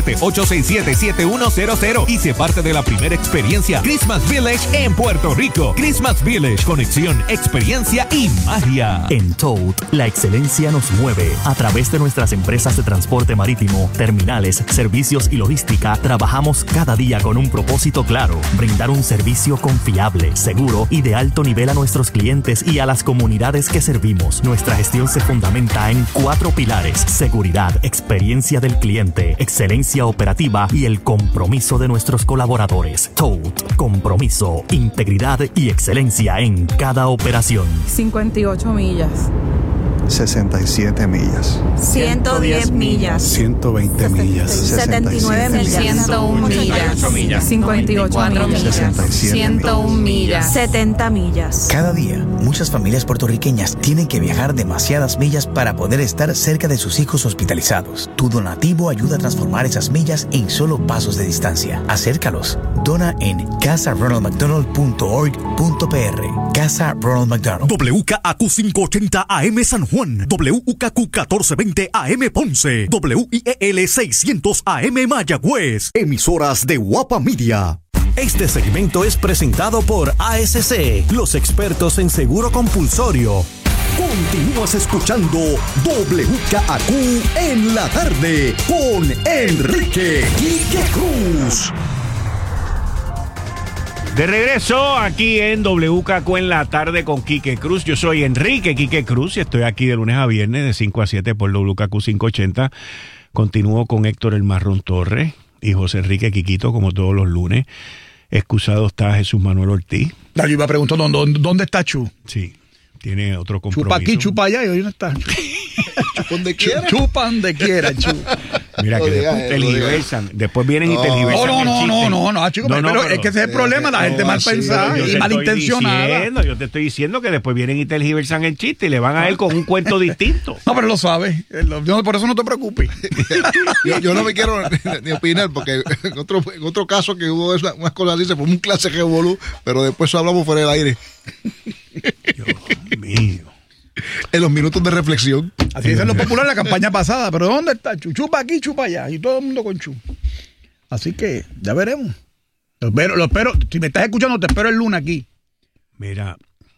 867-7100 y se parte de la primera experiencia Christmas Village en Puerto Rico. Christmas Village, conexión, experiencia y magia. En Toad, la excelencia nos mueve. A través de nuestras empresas de transporte marítimo, terminales, servicios y logística, trabajamos cada día con un propósito claro: brindar un servicio confiable, seguro y de alto nivel a nuestros clientes y a las comunidades que servimos. Nuestra gestión se fundamenta en 4 pilares: seguridad, experiencia del cliente, excelencia operativa y el compromiso de nuestros colaboradores. Toad, compromiso, integridad y excelencia en cada operación. 58 millas. 67 millas. 110 millas. 120 millas. 79 millas. 101 millas. 58 millas. 101 millas. 70 millas. Cada día, muchas familias puertorriqueñas tienen que viajar demasiadas millas para poder estar cerca de sus hijos hospitalizados. Tu donativo ayuda a transformar esas millas en solo pasos de distancia. Acércalos. Dona en casaronaldmcdonald.org.pr. Casa Ronald McDonald. WKAQ 580 AM San Juan. WKQ 1420 AM Ponce. WIEL 600 AM Mayagüez. Emisoras de Guapa Media. Este segmento es presentado por ASC, los expertos en seguro compulsorio. Continúas escuchando WKAQ en la tarde con Enrique Quique Cruz. De regreso aquí en WKQ en la tarde con Quique Cruz. Yo soy Enrique Quique Cruz y estoy aquí de lunes a viernes de 5 a 7 por WKQ 580. Continúo con Héctor El Marrón Torres y José Enrique Quiquito como todos los lunes. Excusado está Jesús Manuel Ortiz. Yo iba a preguntar ¿dónde está Chu? Sí, tiene otro compromiso. Chupa aquí, chupa allá y hoy no está. Chupa donde quiera. Chupa donde quiera, Chu. Mira que después tergiversan. Después vienen y tergiversan el chiste. No, chico, pero es que ese es el problema, la gente mal pensada y malintencionada. Yo te estoy diciendo que después vienen y tergiversan el chiste y le van a él con un cuento distinto. No, pero lo sabes. Por eso no te preocupes. Yo no me quiero ni opinar porque en otro caso que hubo unas cosas así, se fue un clase que revolú, pero después hablamos fuera del aire. Dios mío. En los minutos de reflexión. Así dicen los populares en la campaña pasada. Pero ¿dónde está Chu? Chupa aquí, chupa allá. Y todo el mundo con Chu. Así que ya veremos. Lo espero. Si me estás escuchando, te espero el lunes aquí. Mira,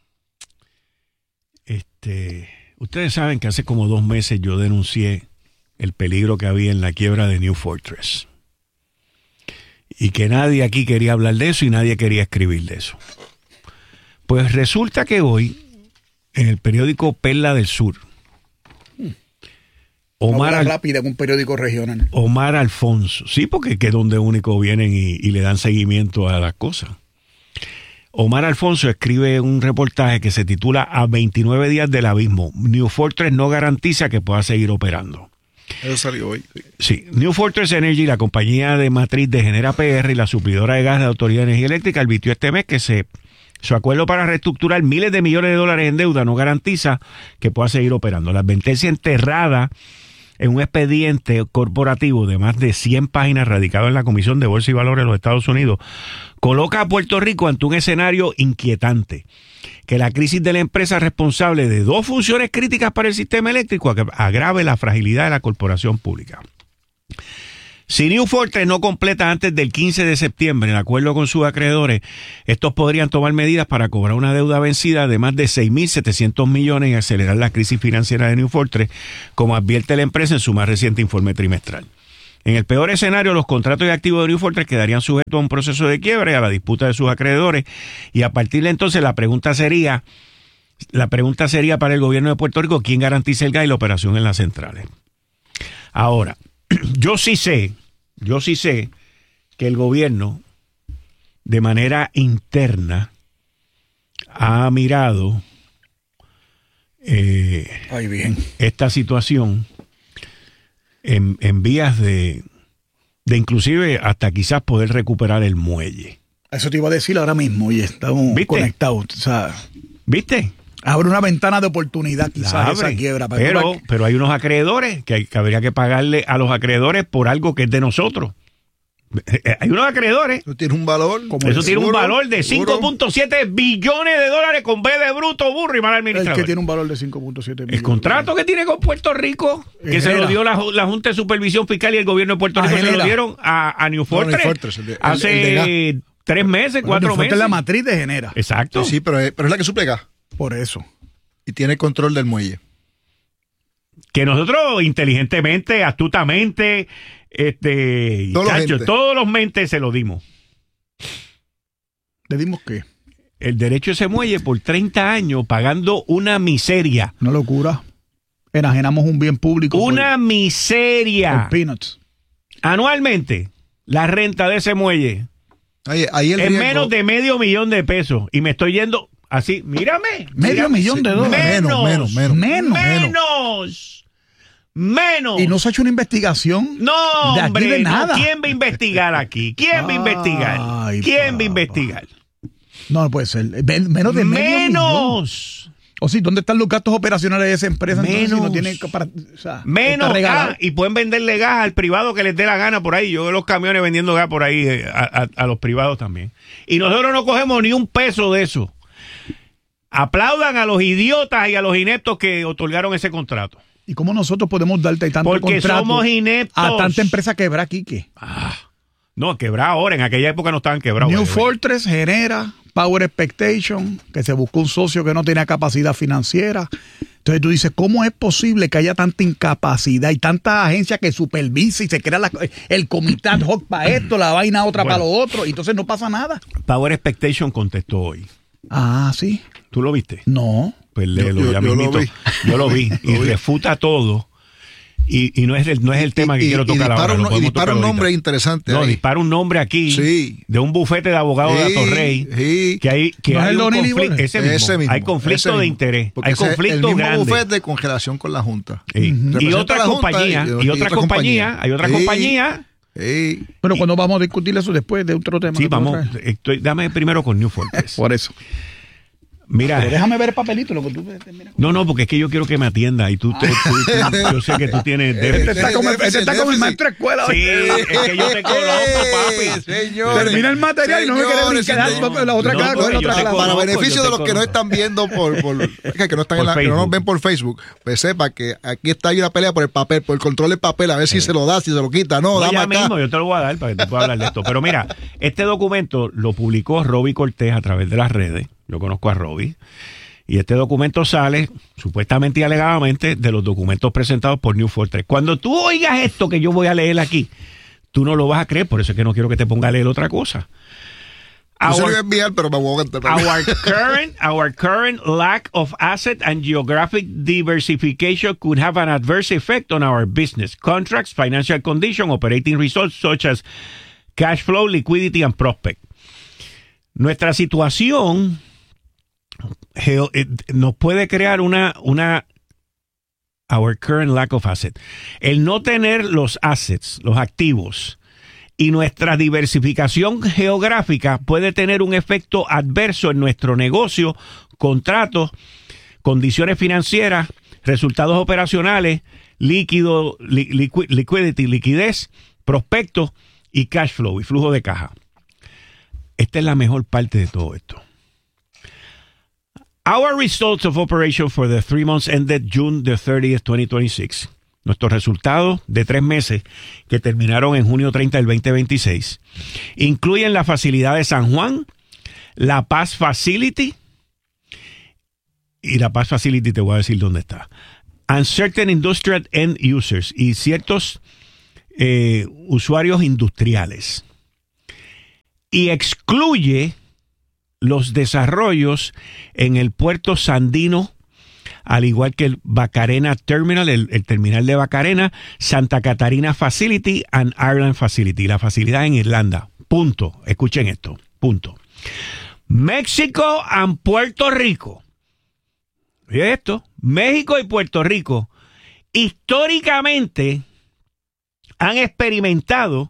ustedes saben que hace como 2 meses yo denuncié el peligro que había en la quiebra de New Fortress. Y que nadie aquí quería hablar de eso y nadie quería escribir de eso. Pues resulta que hoy, en el periódico Perla del Sur, rápida en un periódico regional. Omar Alfonso, sí, porque es donde único vienen y le dan seguimiento a las cosas. Omar Alfonso escribe un reportaje que se titula A 29 días del abismo. New Fortress no garantiza que pueda seguir operando. Eso salió hoy. Sí, New Fortress Energy, la compañía de matriz de Genera PR y la suplidora de gas de la Autoridad de Energía Eléctrica, advirtió este mes que su acuerdo para reestructurar miles de millones de dólares en deuda no garantiza que pueda seguir operando. La advertencia enterrada en un expediente corporativo de más de 100 páginas radicado en la Comisión de Bolsa y Valores de los Estados Unidos coloca a Puerto Rico ante un escenario inquietante. Que la crisis de la empresa responsable de 2 funciones críticas para el sistema eléctrico agrave la fragilidad de la corporación pública. Si New Fortress no completa antes del 15 de septiembre el acuerdo con sus acreedores, estos podrían tomar medidas para cobrar una deuda vencida de más de 6.700 millones y acelerar la crisis financiera de New Fortress, como advierte la empresa en su más reciente informe trimestral. En el peor escenario, los contratos y activos de New Fortress quedarían sujetos a un proceso de quiebre y a la disputa de sus acreedores, y a partir de entonces la pregunta sería para el gobierno de Puerto Rico, ¿quién garantiza el gas y la operación en las centrales? Ahora, yo sí sé que el gobierno, de manera interna, ha mirado esta situación en vías de inclusive hasta quizás poder recuperar el muelle. Eso te iba a decir ahora mismo y estamos conectados. O sea, ¿viste? Abre una ventana de oportunidad quizás esa quiebra. Pero hay unos acreedores que habría que pagarle a los acreedores por algo que es de nosotros. Hay unos acreedores. Eso tiene un valor. Eso tiene un seguro, valor de seguro. 5.7 billones de dólares con B de bruto, burro y mal El administrador. que tiene un valor de 5.7 millones. El contrato que tiene con Puerto Rico, que se lo dio la Junta de Supervisión Fiscal y el gobierno de Puerto Rico, se lo dieron a New Fortress, New Fortress, hace 3 meses, 4 meses. Es la matriz de Genera. Exacto. Sí, pero es la que suple gas. Por eso. Y tiene control del muelle. Que nosotros inteligentemente, astutamente, todos los mentes se lo dimos. ¿Le dimos qué? El derecho a ese muelle por 30 años pagando una miseria. Una locura. Enajenamos un bien público. Una miseria. Por peanuts. Anualmente, la renta de ese muelle Ahí el es riesgo, menos de $500,000 pesos. Y me estoy yendo así, mírame. $500,000 Menos. Y no se ha hecho una investigación. No, de aquí hombre, de nada. ¿Quién va a investigar aquí? ¿Quién va a investigar? Ay, ¿Quién va a papá. investigar? No puede ser. Menos de Menos. O sí, ¿dónde están los gastos operacionales de esa empresa? Entonces, si Menos. no tienen Menos. Y pueden venderle gas al privado que les dé la gana por ahí. Yo veo los camiones vendiendo gas por ahí a los privados también. Y nosotros no cogemos ni un peso de eso. Aplaudan a los idiotas y a los ineptos que otorgaron ese contrato. ¿Y cómo nosotros podemos darte tanto Porque contrato somos ineptos. a tanta empresa quebrada, Quique? No, quebrada ahora. En aquella época no estaban quebrados. New Fortress Genera, Power Expectation, que se buscó un socio que no tenía capacidad financiera. Entonces tú dices, ¿cómo es posible que haya tanta incapacidad y tanta agencia que supervisa y se crea el comité ad hoc para esto, la vaina otra para lo otro, y entonces no pasa nada? Power Expectation contestó hoy. Sí. ¿Tú lo viste? No. Pues léelo, ya mismito. Yo lo vi. Y refuta todo. Y no es el tema que quiero tocar ahora. Y dispara un nombre interesante. No, dispara un nombre aquí de un bufete de abogados de Atorrey. Que hay un conflicto. Ese mismo. Hay conflicto de interés. Hay conflicto el mismo grande. bufete de congelación con la Junta. Y otra compañía. Hay otra compañía. Pero cuando vamos a discutir eso después de otro tema. Sí, vamos. Dame primero con New Fortress. Por eso. Mira. Pero déjame ver el papelito, lo que tú mira. No, porque es que yo quiero que me atienda y tú yo sé que tú tienes Este está como el maestro de escuela. Sí, es que yo te conozco, papi. Señores, termina el material y no me quieres quedar la otra cara con la otra clase. Para beneficio de los que no están viendo que no están que no nos ven por Facebook, pues sepa que aquí está ahí una pelea por el papel, por el control del papel, a ver si se lo da, si se lo quita. No, dame ya acá. mismo, yo te lo voy a dar para que tú puedas hablar de esto. Pero mira, este documento lo publicó Robbie Cortés a través de las redes. Yo conozco a Robbie. Y este documento sale, supuestamente y alegadamente, de los documentos presentados por New Fortress. Cuando tú oigas esto que yo voy a leer aquí, tú no lo vas a creer, por eso es que no quiero que te ponga a leer otra cosa. Yo se lo voy a enviar, pero me voy a Our current lack of asset and geographic diversification could have an adverse effect on our business, contracts, financial condition, operating results such as cash flow, liquidity and prospect. Nuestra situación nos puede crear our current lack of asset. El no tener los assets, los activos, y nuestra diversificación geográfica puede tener un efecto adverso en nuestro negocio, contratos, condiciones financieras, resultados operacionales, liquidity, liquidez, prospectos y cash flow y flujo de caja. Esta es la mejor parte de todo esto. Our results of operation for the 3 months ended June the 30th, 2026. Nuestros resultados de 3 meses que terminaron en junio 30 del 2026 incluyen la facilidad de San Juan, la Paz Facility, y la Paz Facility te voy a decir dónde está, and certain industrial end users, y ciertos usuarios industriales. Y excluye los desarrollos en el puerto Sandino, al igual que el Bacarena Terminal, el terminal de Bacarena, Santa Catarina Facility and Ireland Facility, la facilidad en Irlanda. Punto. Escuchen esto. Punto. México and Puerto Rico. Oye esto. México y Puerto Rico históricamente han experimentado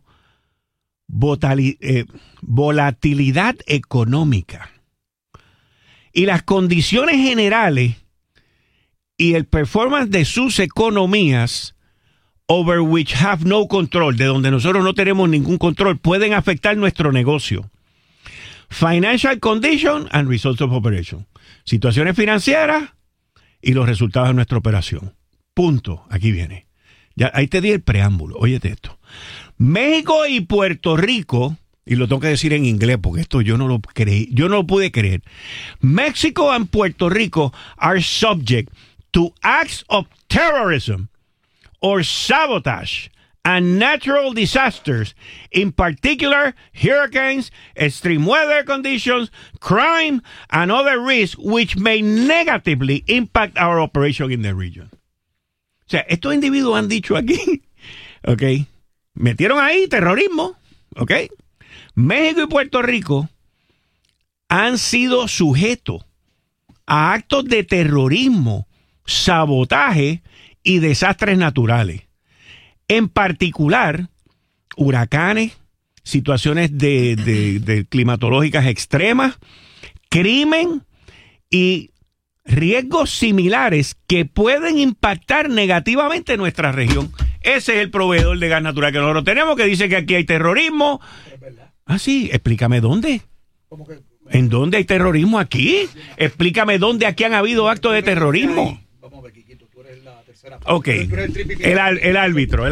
volatilidad económica, y las condiciones generales y el performance de sus economías over which have no control, de donde nosotros no tenemos ningún control, pueden afectar nuestro negocio. Financial condition and results of operation. Situaciones financieras y los resultados de nuestra operación. Punto. Aquí viene. Ya, ahí te di el preámbulo. Óyete esto. México y Puerto Rico, y lo tengo que decir en inglés porque esto yo no lo pude creer. Mexico and Puerto Rico are subject to acts of terrorism or sabotage and natural disasters, in particular hurricanes, extreme weather conditions, crime, and other risks which may negatively impact our operation in the region. O sea, estos individuos han dicho aquí, ¿ok? Metieron ahí terrorismo, ¿ok? México y Puerto Rico han sido sujetos a actos de terrorismo, sabotaje y desastres naturales. En particular, huracanes, situaciones de climatológicas extremas, crimen y riesgos similares que pueden impactar negativamente nuestra región. Ese es el proveedor de gas natural que nosotros tenemos, que dice que aquí hay terrorismo. Ah, sí, explícame dónde. ¿En dónde hay terrorismo aquí? Explícame dónde aquí han habido actos de terrorismo. Vamos a ver, Quiquito, tú eres la tercera parte. Ok, el árbitro.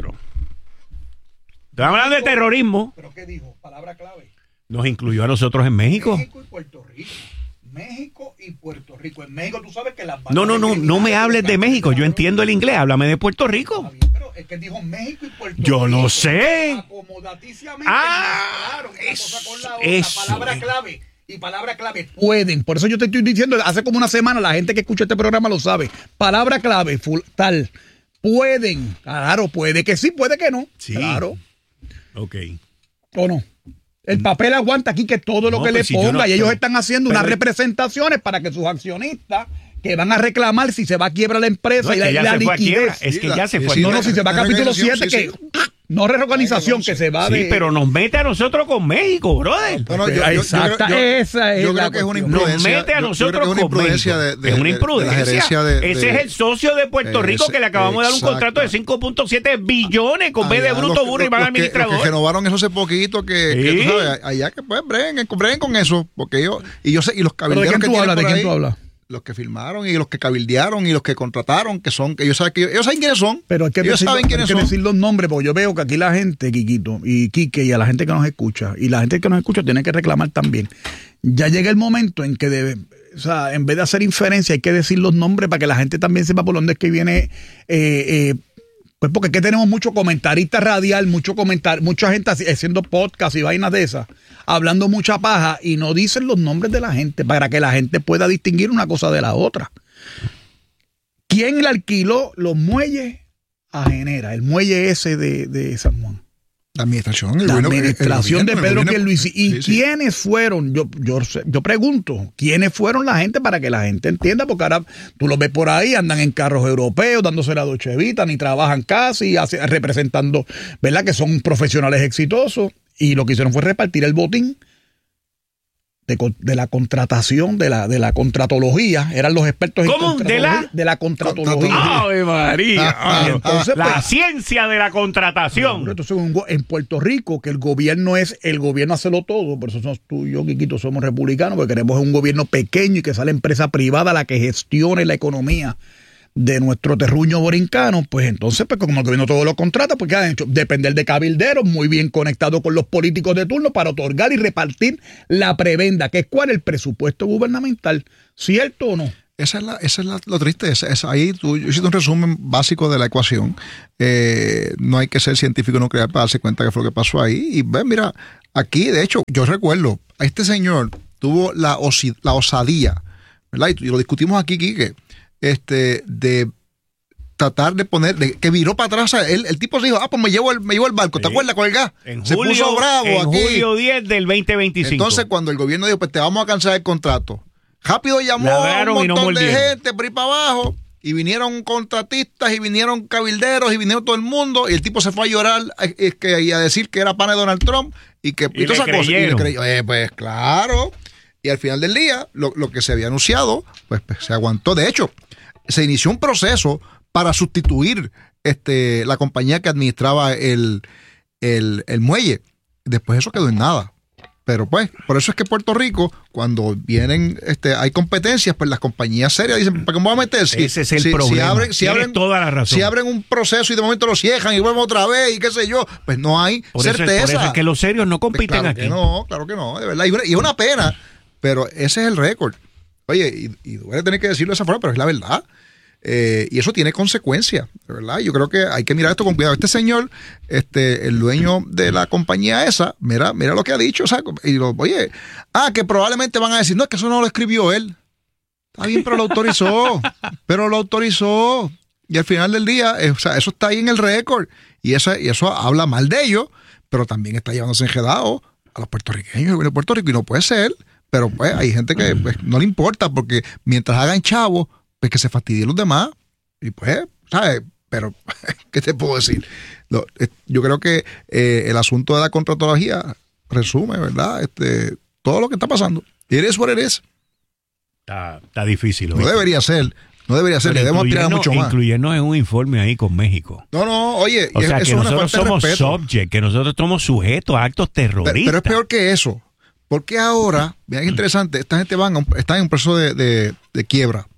Estamos hablando de terrorismo. ¿Pero qué dijo? Palabra clave. Nos incluyó a nosotros en México. México y Puerto Rico. México y Puerto Rico. En México tú sabes que las No me hables de México. Yo entiendo el inglés. Háblame de Puerto Rico. Pero es que dijo México y Puerto Rico. Yo no sé. Acomodaticiamente mezclaron una cosa con la otra. Palabra clave. Y palabra clave, pueden. Por eso yo te estoy diciendo, hace como una semana, la gente que escucha este programa lo sabe. Palabra clave, tal. Pueden. Claro, puede que sí, puede que no. Sí. Claro. Ok. ¿O no? El papel aguanta aquí que todo lo que le ponga y ellos están haciendo unas representaciones para que sus accionistas que van a reclamar si se va a quiebra la empresa y la liquidez. Es que ya se fue. No, si se va a capítulo 7 que... No reorganización que se va de... Sí, pero nos mete a nosotros con México, brother. Esa es yo creo que es una imprudencia. Nos mete a nosotros con México. Es una imprudencia. Ese es el socio de Puerto Rico que le acabamos de dar un contrato de 5.7 billones con B de bruto, burro y van administrador. Los que renovaron eso hace poquito, que tú sabes, allá que pues breguen con eso. Porque yo sé, y los cabilderos que tienen por ahí. ¿De quién tú hablas? Los que firmaron y los que cabildearon y los que contrataron, que ellos saben quiénes son. Pero hay que decir los nombres, porque yo veo que aquí la gente, Quiquito y Quique, y a la gente que nos escucha, y la gente que nos escucha tiene que reclamar también. Ya llega el momento en que en vez de hacer inferencia, hay que decir los nombres para que la gente también sepa por dónde es que viene. Pues porque aquí tenemos mucho comentarista radial, mucha gente haciendo podcast y vainas de esas, hablando mucha paja y no dicen los nombres de la gente para que la gente pueda distinguir una cosa de la otra. ¿Quién le alquiló los muelles a Genera? El muelle ese de San Juan. La administración de Pedro Pierluisi. ¿Y quiénes fueron? Yo pregunto, ¿quiénes fueron la gente para que la gente entienda? Porque ahora tú los ves por ahí, andan en carros europeos, dándose la Dolce Vita, ni trabajan casi, representando, ¿verdad? Que son profesionales exitosos. Y lo que hicieron fue repartir el botín de la contratación, de la contratología. Eran los expertos de la contratología. ¡Ave María! Entonces, la ciencia de la contratación. Entonces, en Puerto Rico, que el gobierno hacerlo todo, por eso tú y yo, Quiquito, somos republicanos, porque queremos un gobierno pequeño y que sea la empresa privada la que gestione la economía de nuestro terruño borincano. Pues entonces, pues como el gobierno todo lo contrata, pues ¿qué han hecho? Depender de cabilderos muy bien conectados con los políticos de turno para otorgar y repartir la prebenda, que es cuál, el presupuesto gubernamental. ¿Cierto o no? Esa es lo triste. Ahí yo hiciste un resumen básico de la ecuación. No hay que ser científico nuclear para darse cuenta que fue lo que pasó ahí. Y ven, mira, aquí, de hecho, yo recuerdo, a este señor tuvo la osadía, ¿verdad? Y lo discutimos aquí, Quique, de tratar de poner, que viró para atrás. El tipo se dijo, pues me llevo el barco. ¿Te acuerdas con el gas? Se puso bravo aquí. En julio 10 del 2025. Entonces, cuando el gobierno dijo, pues te vamos a cancelar el contrato, rápido llamó a un montón de gente por ahí para abajo, y vinieron contratistas, y vinieron cabilderos, y vinieron todo el mundo, y el tipo se fue a llorar y a decir que era pana de Donald Trump, y todas esas cosas. Y le creyó. Pues claro. Y al final del día, lo que se había anunciado, pues se aguantó. De hecho, se inició un proceso para sustituir la compañía que administraba el muelle. Después eso quedó en nada. Pero pues, por eso es que Puerto Rico, cuando vienen, hay competencias, pues las compañías serias dicen, ¿para qué me voy a meter? Ese es el problema. Tienes toda la razón. Si abren un proceso y de momento lo cierran y vuelven otra vez y qué sé yo, pues no hay certeza. Por eso es que los serios no compiten pues aquí. Claro que no, de verdad. Y es una pena, pero ese es el récord. Oye, y duele tener que decirlo de esa forma, pero es la verdad. Y eso tiene consecuencias, ¿verdad? Yo creo que hay que mirar esto con cuidado. Este señor, el dueño de la compañía esa, mira lo que ha dicho, o sea, que probablemente van a decir, no, es que eso no lo escribió él. Está bien, pero lo autorizó. Y al final del día, eso está ahí en el récord. Y eso habla mal de ellos, pero también está llevándose enredado a los puertorriqueños de Puerto Rico, y no puede ser. Pero pues hay gente que pues, no le importa, porque mientras hagan chavo, pues que se fastidien los demás. Y pues, ¿sabes? Pero, ¿qué te puedo decir? Yo creo que el asunto de la contratología resume, ¿verdad? Todo lo que está pasando. It is what it is. Está difícil. No debería ser. Le debemos tirar mucho más. Incluirnos en un informe ahí con México. No, oye. O sea, que nosotros somos subject, que nosotros somos sujetos a actos terroristas. Pero es peor que eso. Porque ahora, mira qué interesante, esta gente está en un proceso de quiebra.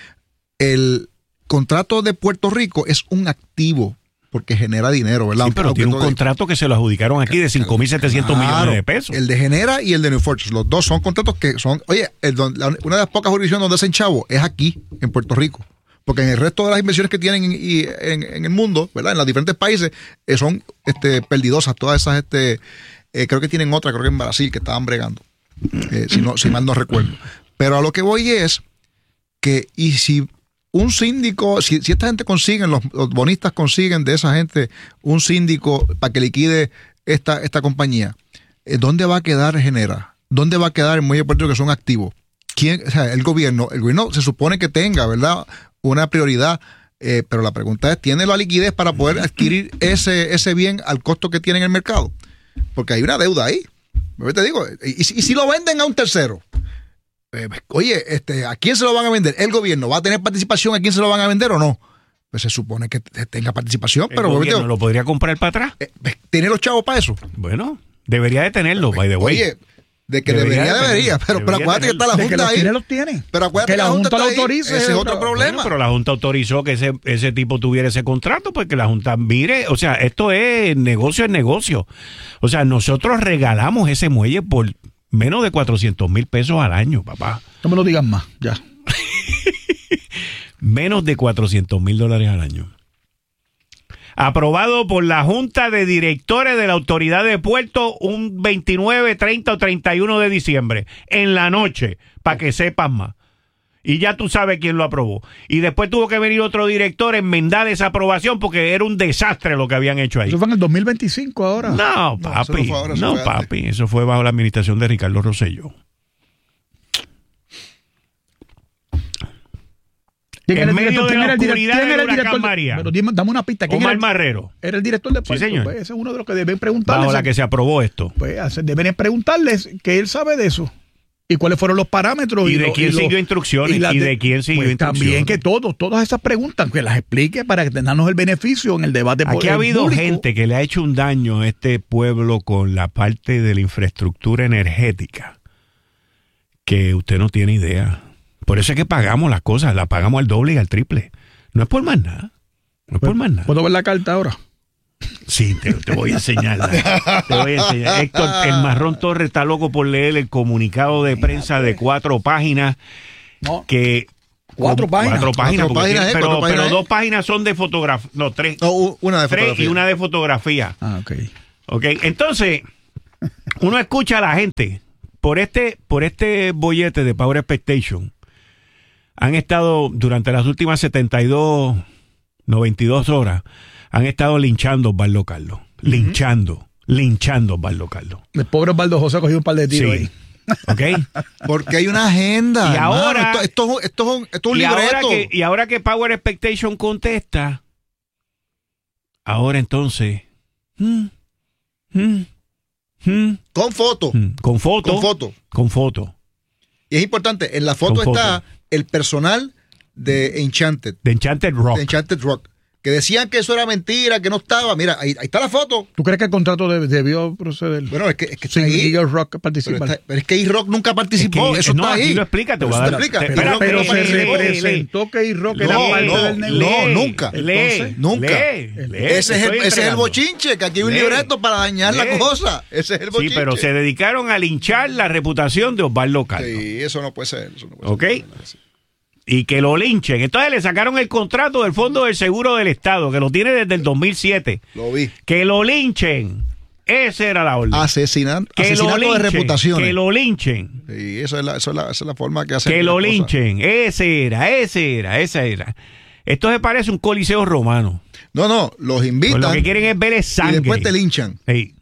El contrato de Puerto Rico es un activo porque genera dinero, ¿verdad? Sí, pero tiene un contrato que se lo adjudicaron aquí de 5.700 millones de pesos. El de Genera y el de New Fortress. Los dos son contratos que son... Oye, una de las pocas jurisdicciones donde hacen chavo es aquí, en Puerto Rico. Porque en el resto de las inversiones que tienen en el mundo, ¿verdad? En los diferentes países, son perdidosas. Todas esas... creo que tienen otra, creo que en Brasil, que estaban bregando. Si mal no recuerdo. Pero a lo que voy es que... Y si un síndico, si esta gente consiguen, los bonistas consiguen de esa gente un síndico para que liquide esta compañía, ¿dónde va a quedar Genera? ¿Dónde va a quedar el muelle de Puerto Rico que son activos? ¿Quién? O sea, el gobierno se supone que tenga, ¿verdad?, una prioridad, pero la pregunta es, ¿tiene la liquidez para poder adquirir ese bien al costo que tiene en el mercado? Porque hay una deuda ahí. Te digo, y si lo venden a un tercero, oye, ¿a quién se lo van a vender? ¿El gobierno va a tener participación? ¿A quién se lo van a vender o no? Pues se supone que tenga participación, pero ¿el gobierno lo podría comprar para atrás? ¿Tiene los chavos para eso? Bueno, debería de tenerlo, by the way. Oye, de que debería, pero acuérdate que está la Junta ahí. Los tiene. Pero acuérdate que la Junta lo autorice. Ese es otro problema. Bueno, pero la Junta autorizó que ese tipo tuviera ese contrato, pues que la Junta mire, o sea, esto es negocio. O sea, nosotros regalamos ese muelle por menos de 400,000 pesos al año, papá. No me lo digas más, ya. Menos de $400,000 al año. Aprobado por la Junta de Directores de la Autoridad de Puerto un 29, 30 o 31 de diciembre, en la noche, para que sepas más. Y ya tú sabes quién lo aprobó. Y después tuvo que venir otro director a enmendar esa aprobación porque era un desastre lo que habían hecho ahí. Eso fue en el 2025 ahora. No, papi. Papi. Eso fue bajo la administración de Ricardo Rosselló. En medio de la oscuridad del huracán María. Pero dame una pista. Omar Marrero. Era el director de Puerto. Sí, señor. Pues ese es uno de los que deben preguntarles. Bajo la que se aprobó esto. Pues deben preguntarles que él sabe de eso. ¿Y cuáles fueron los parámetros? ¿Y de quién siguió instrucciones? ¿Y de quién siguió instrucciones? También que todas esas preguntas, que las explique para que tengamos el beneficio en el debate público. Aquí ha habido gente que le ha hecho un daño a este pueblo con la parte de la infraestructura energética que usted no tiene idea. Por eso es que pagamos las cosas, las pagamos al doble y al triple. No es por más nada. No es por más nada. ¿Puedo ver la carta ahora? Sí, te voy a enseñarla. Héctor, el Marrón Torres está loco por leer el comunicado de prensa de 4 páginas. No. Que 4 páginas. 4 páginas, pero 2 páginas son de fotografía. No, 3. No, una de fotografía. 3 y una de fotografía. Ah, ok. Entonces, uno escucha a la gente. Por este bollete de Power Expectation, han estado durante las últimas 92 horas, han estado linchando a Osvaldo Carlos. Linchando a Osvaldo Carlos. El pobre Osvaldo José ha cogido un par de tiros ahí. ¿Ok? Porque hay una agenda. Y ahora, esto es un libreto. Y ahora que Power Expectation contesta, ahora entonces... Con foto. Con foto. Y es importante, en la foto está el personal de Enchanted. De Enchanted Rock. De Enchanted Rock. que decían que eso era mentira, que no estaba. Mira, ahí está la foto. ¿Tú crees que el contrato debió proceder? Bueno, es que está sin ahí. Eagle Rock participar. Pero es que E-Rock nunca participó. Eso no, está ahí. aquí lo explica, te voy a dar. Pero se representó que E-Rock era parte del negocio. No, nunca. Nunca. Ese es el bochinche, que aquí hay un libreto para dañar la cosa. Ese es el bochinche. Sí, pero se dedicaron a linchar la reputación de Osvaldo Calvo. Sí, eso no puede ser. ¿Ok? Y que lo linchen. Entonces le sacaron el contrato del Fondo del Seguro del Estado, que lo tiene desde el 2007. Lo vi. Que lo linchen. Esa era la orden. Asesinato linchen, de reputaciones. Que lo linchen. Sí, esa es la forma que hacen. Que lo linchen. Esa era. Esto se parece a un coliseo romano. No, los invitan. Pues lo que quieren es ver sangre. Y después te linchan. Sí.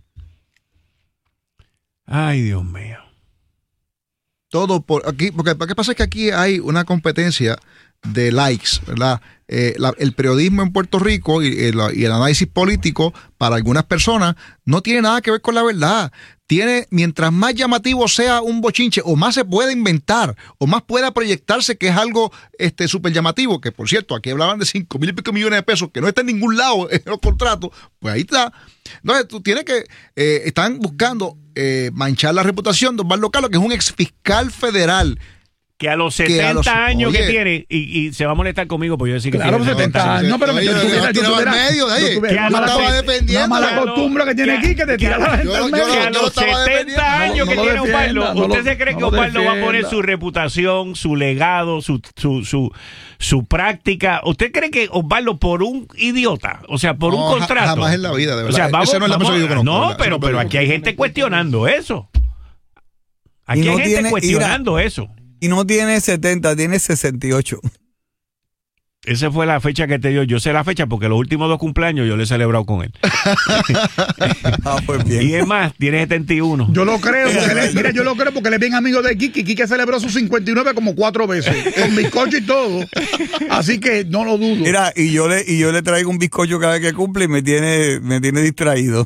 Ay, Dios mío. Todo por aquí, porque lo que pasa es que aquí hay una competencia de likes, ¿verdad? El periodismo en Puerto Rico y el análisis político para algunas personas no tiene nada que ver con la verdad. Mientras más llamativo sea un bochinche, o más se puede inventar, o más pueda proyectarse que es algo súper llamativo, que por cierto, aquí hablaban de 5,000 y pico millones de pesos, que no está en ningún lado en los contratos, pues ahí está. Entonces tú tienes que, están buscando manchar la reputación de Osvaldo Calvo, que es un exfiscal federal. Que a los 70 años que tiene, y se va a molestar conmigo, pues yo decir que claro, tiene 70 años. No, pero me estaba defendiendo. Una mala costumbre que tiene aquí, que te tira la gente al medio. Que a los 70 años que tiene Osvaldo, ¿usted se cree que Osvaldo va a poner su reputación, su legado, su práctica? ¿Usted cree que Osvaldo, por un idiota, o sea, por un contrato? Jamás en la vida, de verdad. O sea, Esa no es la persona que yo conozco. No, pero aquí hay gente cuestionando eso. Aquí hay gente cuestionando eso. Y no tiene 70, tiene 68. Esa fue la fecha que te dio. Yo sé la fecha porque los últimos 2 cumpleaños yo le he celebrado con él. Pues bien. Y es más, tiene 71. Yo lo creo, porque él es bien amigo de Kiki. Kiki celebró sus 59 como 4 veces, con bizcocho y todo. Así que no lo dudo. Mira, y yo le traigo un bizcocho cada vez que cumple y me tiene distraído.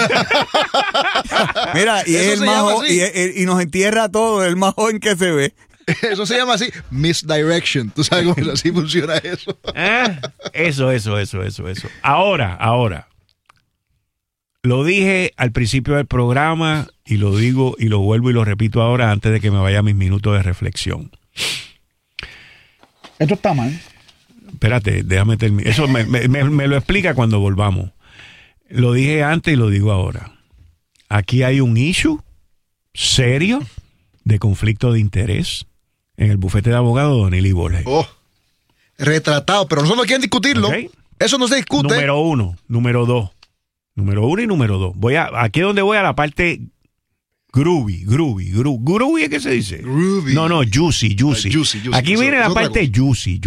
Mira, y es el más joven, y nos entierra a todos, el más joven que se ve. Eso se llama así, misdirection. ¿Tú sabes cómo así funciona eso? Eso. Ahora. Lo dije al principio del programa y lo digo y lo vuelvo y lo repito ahora antes de que me vaya a mis minutos de reflexión. Esto está mal. Espérate, déjame terminar. Eso me lo explica cuando volvamos. Lo dije antes y lo digo ahora. Aquí hay un issue serio de conflicto de interés en el bufete de abogados de O'Neill y Borges. Retratado, pero nosotros no quieren discutirlo. Okay. Eso no se discute. Número 1, número 2. Número 1 y número 2. Aquí es donde voy a la parte groovy. ¿Groovy es que se dice? Groovy. No, juicy. Aquí viene la parte juicy.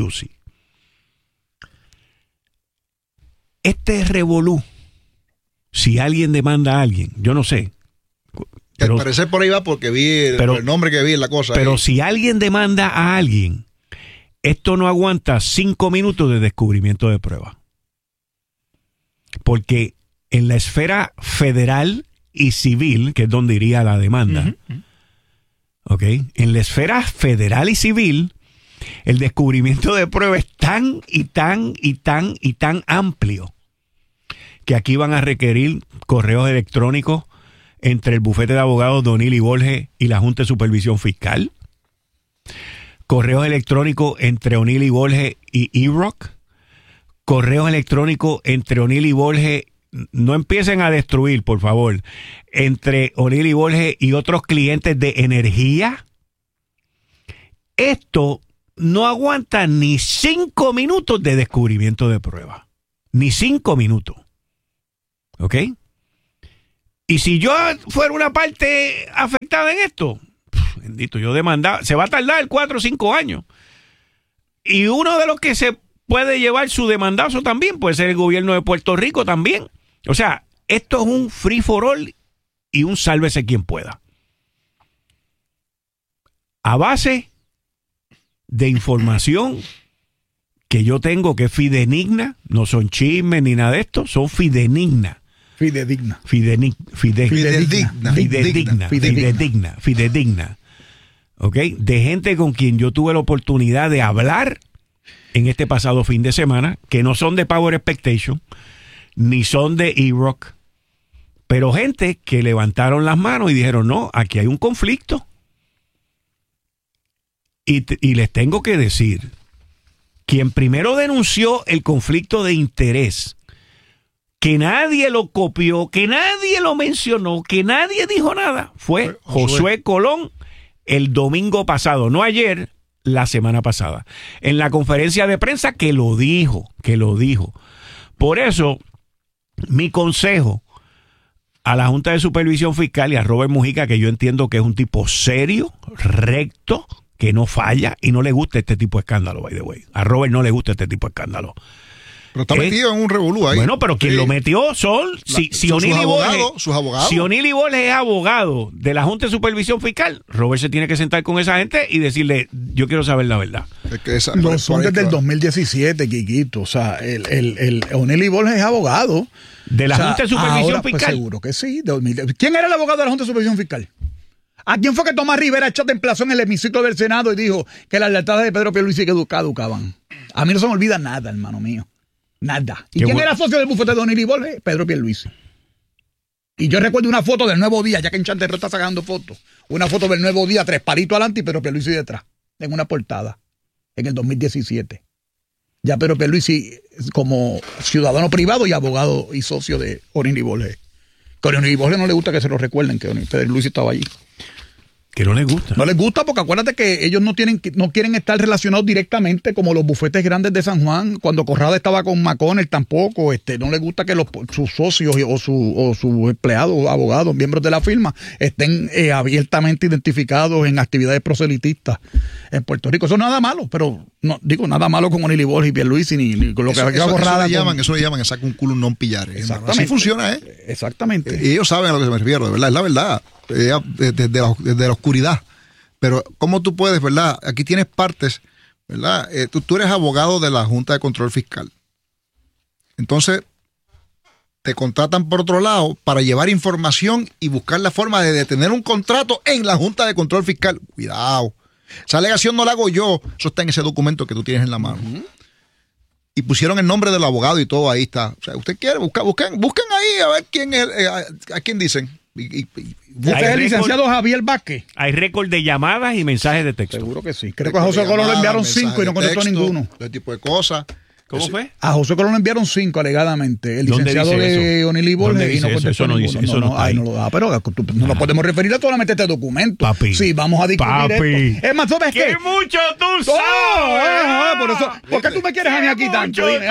Este revolú, si alguien demanda a alguien, yo no sé. Al parecer por ahí va porque vi el nombre que vi en la cosa. Pero ahí. Si alguien demanda a alguien, esto no aguanta 5 minutos de descubrimiento de prueba. Porque en la esfera federal y civil, que es donde iría la demanda, ¿ok? En la esfera federal y civil, el descubrimiento de prueba es tan amplio que aquí van a requerir correos electrónicos entre el bufete de abogados de O'Neill y Borges y la Junta de Supervisión Fiscal, correos electrónicos entre O'Neill y Borges y E-Rock, correos electrónicos entre O'Neill y Borges, no empiecen a destruir, por favor, entre O'Neill y Borges y otros clientes de energía. Esto no aguanta ni 5 minutos de descubrimiento de prueba. Ni 5 minutos. ¿Ok? Y si yo fuera una parte afectada en esto, bendito, yo demandaba, se va a tardar 4 o 5 años. Y uno de los que se puede llevar su demandazo también puede ser el gobierno de Puerto Rico también. O sea, esto es un free for all y un sálvese quien pueda. A base de información que yo tengo que es fidedigna, no son chismes ni nada de esto, son fidedigna. Fidedigna. ¿Ok? De gente con quien yo tuve la oportunidad de hablar en este pasado fin de semana, que no son de Power Expectation, ni son de E-Rock, pero gente que levantaron las manos y dijeron, no, aquí hay un conflicto. Y les tengo que decir, quien primero denunció el conflicto de interés, que nadie lo copió, que nadie lo mencionó, que nadie dijo nada, fue Josué Colón el domingo pasado, no ayer, la semana pasada, en la conferencia de prensa que lo dijo. Por eso, mi consejo a la Junta de Supervisión Fiscal y a Robert Mujica, que yo entiendo que es un tipo serio, recto, que no falla y no le gusta este tipo de escándalo, by the way. A Robert no le gusta este tipo de escándalo. Pero está metido en un revolú ahí. Bueno, pero quien lo metió son si O'Neill y Borges es abogado de la Junta de Supervisión Fiscal, Robert se tiene que sentar con esa gente y decirle, yo quiero saber la verdad. Los son desde el 2017, Quiquito. O sea, el O'Neill y Borges es abogado. ¿De la Junta de Supervisión ahora, Fiscal? Pues seguro que sí. ¿Quién era el abogado de la Junta de Supervisión Fiscal? ¿A quién fue que Tomás Rivera echó de emplazó en el hemiciclo del Senado y dijo que las lealtades de Pedro Pierluisi caducaban? A mí no se me olvida nada, hermano mío. Nada. ¿Y quién era socio del bufete de O'Neill y Borges? Pedro Pierluisi. Y yo recuerdo una foto del Nuevo Día, ya que en Chanterro está sacando fotos. Una foto del Nuevo Día, 3 palitos adelante y Pedro Pierluisi detrás. En una portada. En el 2017. Ya Pedro Pierluisi como ciudadano privado y abogado y socio de O'Neill y Borges. Que a O'Neill y Borges no le gusta que se lo recuerden, que Pedro Pierluisi estaba allí. Que no les gusta. No les gusta porque acuérdate que ellos no quieren estar relacionados directamente como los bufetes grandes de San Juan. Cuando Corrada estaba con McConnell tampoco, no les gusta que sus socios o sus empleados, abogados, miembros de la firma estén abiertamente identificados en actividades proselitistas en Puerto Rico. Eso no es nada malo, pero no digo nada malo con O'Neill y Borges y Pierluisi ni con lo que haga Corrada. Eso le llaman saca un culo non pillare. Exactamente. Así funciona, Exactamente. Y ellos saben a lo que se me refiero, de verdad, es la verdad. Desde la oscuridad. Pero ¿cómo tú puedes, verdad? Aquí tienes partes, ¿verdad? Tú eres abogado de la Junta de Control Fiscal. Entonces, te contratan por otro lado para llevar información y buscar la forma de detener un contrato en la Junta de Control Fiscal. Cuidado. Esa alegación no la hago yo. Eso está en ese documento que tú tienes en la mano. Y pusieron el nombre del abogado y todo ahí está. O sea, usted quiere, busquen ahí a ver quién es, a quién dicen. Este es el licenciado Javier Vázquez. Hay récord de llamadas y mensajes de texto. Seguro que sí. Creo que a José Colón le enviaron 5 y no contestó ninguno. Ese tipo de cosas. ¿Cómo fue? A José Colón le enviaron 5 alegadamente. El licenciado de O'Neill y Borges y no contestó ninguno. Eso no lo da. Pero no lo podemos referir a solamente este documento. Papi. Sí, vamos a discutir esto. Es más, ¿sabes qué? ¡Qué mucho tú sabes! Por eso, ¿por qué tú me quieres a mí aquí tanto? Dime.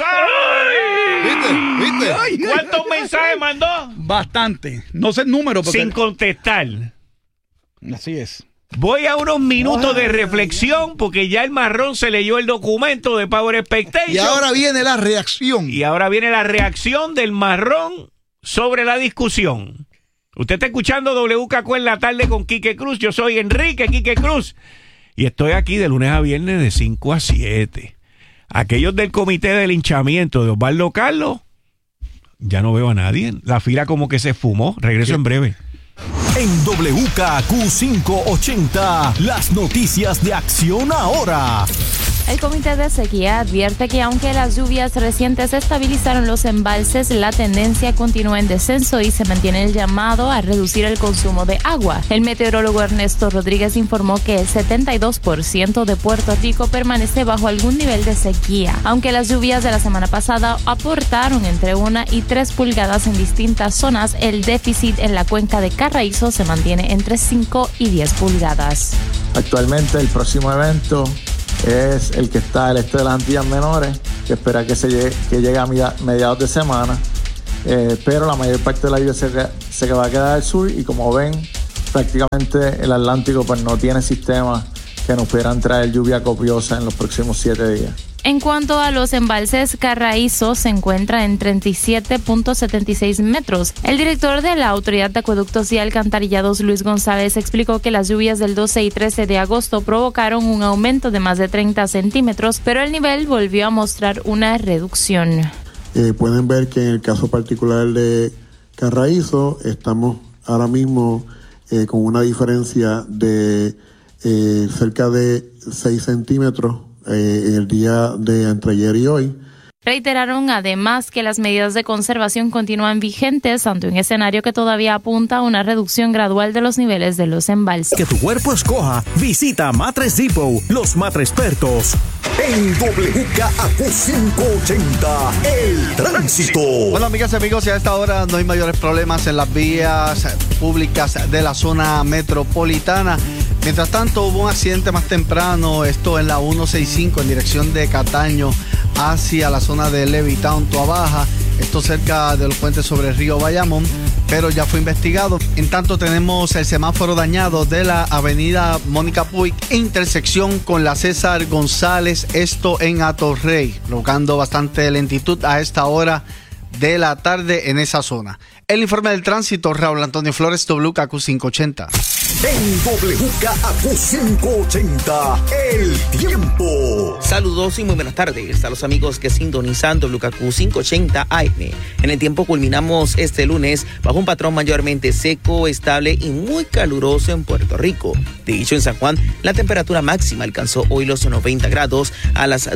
¿Viste? ¿Cuántos mensajes mandó? Bastante. No sé el número. Sin contestar. Así es. Voy a unos minutos de reflexión porque ya el Marrón se leyó el documento de Power Expectation. Y ahora viene la reacción. Y ahora viene la reacción del Marrón sobre la discusión. Usted está escuchando WKQ en la tarde con Quique Cruz. Yo soy Enrique Quique Cruz. Y estoy aquí de lunes a viernes de 5 a 7. Aquellos del comité de linchamiento de Osvaldo Carlos, ya no veo a nadie. La fila como que se fumó. Regreso en breve. En WKQ 580, las noticias de Acción Ahora. El Comité de Sequía advierte que aunque las lluvias recientes estabilizaron los embalses, la tendencia continúa en descenso y se mantiene el llamado a reducir el consumo de agua. El meteorólogo Ernesto Rodríguez informó que el 72% de Puerto Rico permanece bajo algún nivel de sequía, aunque las lluvias de la semana pasada aportaron entre 1 y 3 pulgadas en distintas zonas. El déficit en la cuenca de Carraízo se mantiene entre 5 y 10 pulgadas. Actualmente el próximo evento es el que está al este de las Antillas Menores, que espera que llegue a mediados de semana, pero la mayor parte de la lluvia se va a quedar al sur y como ven, prácticamente el Atlántico pues no tiene sistemas que nos pudieran traer lluvia copiosa en los próximos 7 días. En cuanto a los embalses, Carraízo se encuentra en 37.76 metros. El director de la Autoridad de Acueductos y Alcantarillados, Luis González, explicó que las lluvias del 12 y 13 de agosto provocaron un aumento de más de 30 centímetros, pero el nivel volvió a mostrar una reducción. Pueden ver que en el caso particular de Carraízo estamos ahora mismo con una diferencia de cerca de 6 centímetros en el día de entre ayer y hoy. Reiteraron además que las medidas de conservación continúan vigentes ante un escenario que todavía apunta a una reducción gradual de los niveles de los embalses. Que tu cuerpo escoja. Visita Matres Depot, los matrespertos. En WKAQ 580, el tránsito. Bueno, amigas y amigos, y a esta hora no hay mayores problemas en las vías públicas de la zona metropolitana. Mientras tanto, hubo un accidente más temprano, esto en la 165 en dirección de Cataño hacia la zona de Levittown, Toabaja, esto cerca del puente sobre el río Bayamón, pero ya fue investigado. En tanto, tenemos el semáforo dañado de la avenida Mónica Puig, intersección con la César González, esto en Atorrey, provocando bastante lentitud a esta hora de la tarde en esa zona. El informe del tránsito, Raúl Antonio Flores, WKAQ 580. En WKAQ 580, el tiempo. Saludos y muy buenas tardes a los amigos que sintonizan WKAQ 580 AM. En el tiempo culminamos este lunes bajo un patrón mayormente seco, estable y muy caluroso en Puerto Rico. De hecho, en San Juan, la temperatura máxima alcanzó hoy los 90 grados a las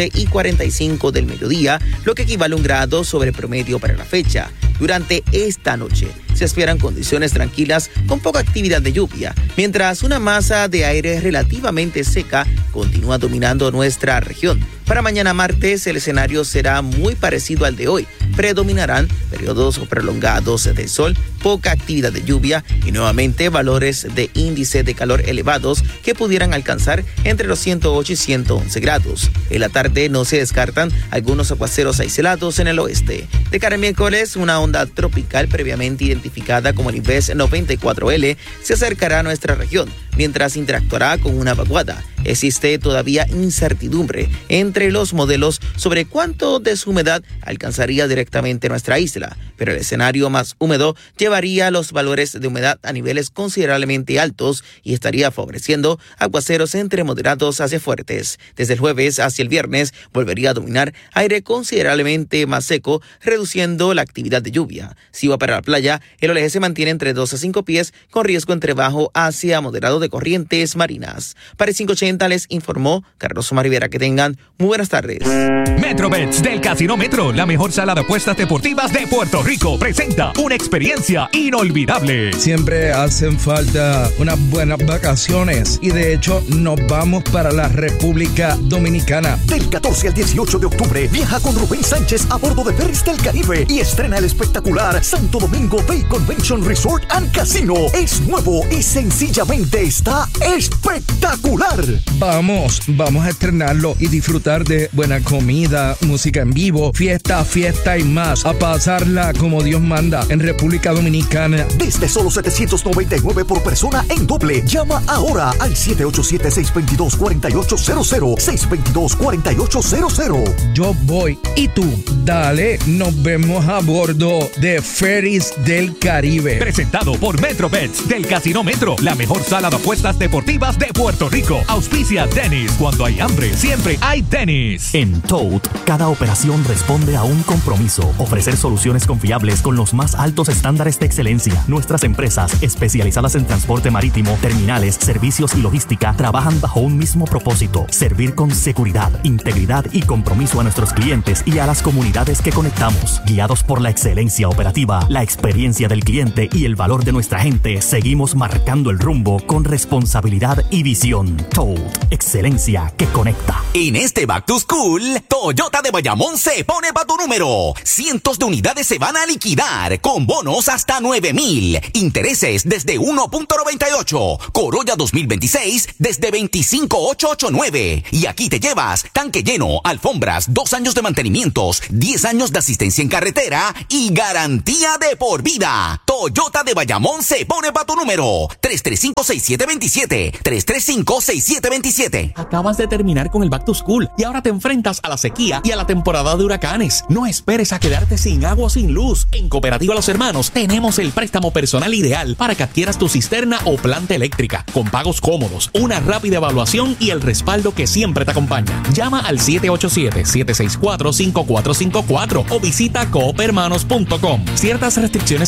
12:45 del mediodía, lo que equivale a un grado sobre promedio para la fecha. Durante esta noche se esperan condiciones tranquilas con poca actividad de lluvia, mientras una masa de aire relativamente seca continúa dominando nuestra región. Para mañana martes el escenario será muy parecido al de hoy. Predominarán periodos prolongados de sol, poca actividad de lluvia y nuevamente valores de índice de calor elevados que pudieran alcanzar entre los 108 y 111 grados. En la tarde no se descartan algunos aguaceros aislados en el oeste. De cara al miércoles, una onda tropical previamente identificada como el Inves 94L se acercará a nuestra región, mientras interactuará con una vaguada. Existe todavía incertidumbre entre los modelos sobre cuánto de su humedad alcanzaría directamente nuestra isla, pero el escenario más húmedo llevaría los valores de humedad a niveles considerablemente altos y estaría favoreciendo aguaceros entre moderados hacia fuertes. Desde el jueves hacia el viernes volvería a dominar aire considerablemente más seco, reduciendo la actividad de lluvia. Si va para la playa, el oleaje se mantiene entre 2 a 5 pies, con riesgo entre bajo hacia moderado de corrientes marinas. Para el 580 les informó Carlos Omar Rivera. Que tengan muy buenas tardes. Metrobets del Casino Metro, la mejor sala de apuestas deportivas de Puerto Rico, presenta una experiencia inolvidable. Siempre hacen falta unas buenas vacaciones y de hecho nos vamos para la República Dominicana. Del 14 al 18 de octubre viaja con Rubén Sánchez a bordo de Ferries del Caribe y estrena el espectacular Santo Domingo Bay Convention Resort and Casino. Es nuevo y sencillamente está espectacular. Vamos a estrenarlo y disfrutar de buena comida, música en vivo, fiesta y más. A pasarla como Dios manda en República Dominicana. Desde solo $799 por persona en doble. Llama ahora al 787-622-4800. 622-4800. Yo voy. ¿Y tú? Dale, nos vemos a bordo de Ferries del Caribe. Presentado por Metrobets del Casino Metro, la mejor sala de apuestas deportivas de Puerto Rico. Auspicia Dennis. Cuando hay hambre, siempre hay Dennis. En Toad, cada operación responde a un compromiso. Ofrecer soluciones confiables con los más altos estándares de excelencia. Nuestras empresas, especializadas en transporte marítimo, terminales, servicios y logística, trabajan bajo un mismo propósito: servir con seguridad, integridad y compromiso a nuestros clientes y a las comunidades que conectamos. Guiados por la excelencia operativa, la experiencia del cliente y el valor de nuestra gente, seguimos marcando el rumbo con responsabilidad y visión. Toad, excelencia que conecta. En este Back to School, Toyota de Bayamón se pone pa' tu número. Cientos de unidades se van a liquidar con bonos hasta 9,000. Intereses desde 1.98. Corolla 2026 desde 25,889. Y aquí te llevas tanque lleno, alfombras, 2 años de mantenimientos, 10 años de asistencia en carretera y garantía de por vida. Toyota de Bayamón se pone pa' tu número. 335-6727. 335-6727. Acabas de terminar con el Back to School y ahora te enfrentas a la sequía y a la temporada de huracanes. No esperes a quedarte sin agua o sin luz. En Cooperativa Los Hermanos tenemos el préstamo personal ideal para que adquieras tu cisterna o planta eléctrica, con pagos cómodos, una rápida evaluación y el respaldo que siempre te acompaña. Llama al 787-764-5454 o visita coopermanos.com. Ciertas restricciones